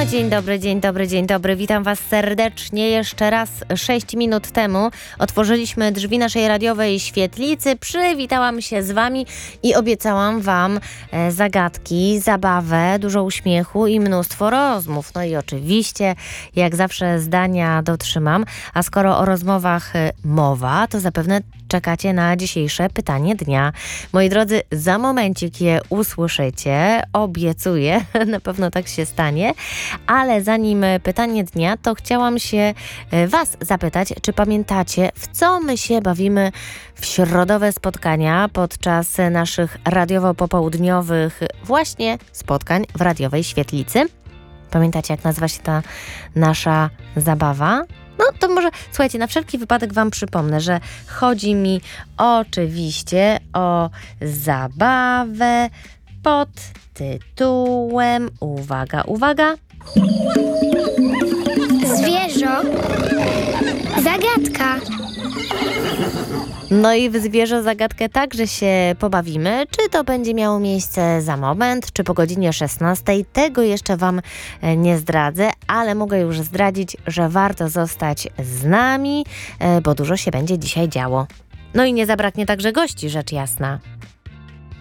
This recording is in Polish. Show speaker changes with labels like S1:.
S1: Dzień dobry. Witam Was serdecznie jeszcze raz. 6 minut temu otworzyliśmy drzwi naszej radiowej świetlicy. Przywitałam się z Wami i obiecałam Wam zagadki, zabawę, dużo uśmiechu i mnóstwo rozmów. No i oczywiście, jak zawsze, zdania dotrzymam. A skoro o rozmowach mowa, to zapewne czekacie na dzisiejsze pytanie dnia. Moi drodzy, za momencik je usłyszycie. Obiecuję, na pewno tak się stanie. Ale zanim pytanie dnia, to chciałam się Was zapytać, czy pamiętacie, w co my się bawimy w środowe spotkania podczas naszych radiowo-popołudniowych właśnie spotkań w radiowej świetlicy? Pamiętacie, jak nazywa się ta nasza zabawa? No to może, słuchajcie, na wszelki wypadek Wam przypomnę, że chodzi mi oczywiście o zabawę pod tytułem, uwaga,
S2: Zwierzo. Zagadka.
S1: No i w zwierzę zagadkę także się pobawimy. Czy to będzie miało miejsce za moment, czy po godzinie 16? Tego jeszcze Wam nie zdradzę, ale mogę już zdradzić, że warto zostać z nami, bo dużo się będzie dzisiaj działo. No i nie zabraknie także gości, rzecz jasna.